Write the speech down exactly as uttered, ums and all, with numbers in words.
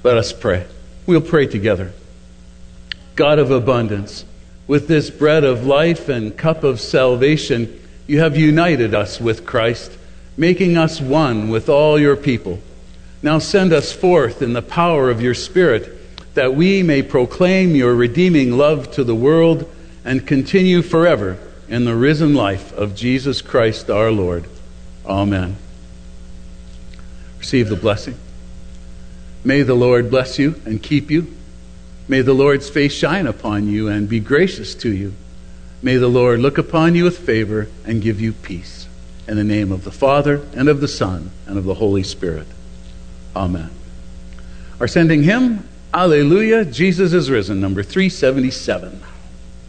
Let us pray. We'll pray together. God of abundance, with this bread of life and cup of salvation, you have united us with Christ, making us one with all your people. Now send us forth in the power of your Spirit, that we may proclaim your redeeming love to the world and continue forever in the risen life of Jesus Christ our Lord. Amen. Receive the blessing. May the Lord bless you and keep you. May the Lord's face shine upon you and be gracious to you. May the Lord look upon you with favor and give you peace. In the name of the Father, and of the Son, and of the Holy Spirit. Amen. Our sending hymn, Alleluia, Jesus is Risen, number three seventy-seven.